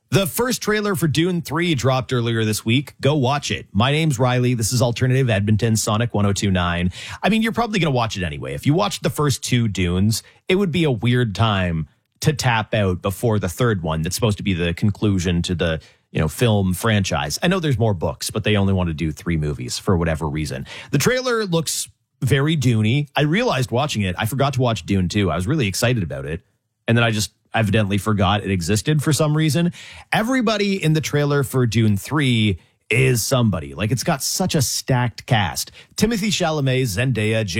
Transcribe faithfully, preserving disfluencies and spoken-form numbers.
The first trailer for Dune three dropped earlier this week. Go watch it. My name's Riley. This is Alternative Edmonton, Sonic one oh two point nine. I mean, you're probably going to watch it anyway. If you watched the first two Dunes, it would be a weird time to tap out before the third one that's supposed to be the conclusion to the, you know, film franchise. I know there's more books, but they only want to do three movies for whatever reason. The trailer looks very Dune-y. I realized watching it, I forgot to watch Dune two. I was really excited about it. And then I just evidently forgot it existed for some reason. Everybody in the trailer for Dune three is somebody. Like, it's got such a stacked cast. Timothée Chalamet, Zendaya,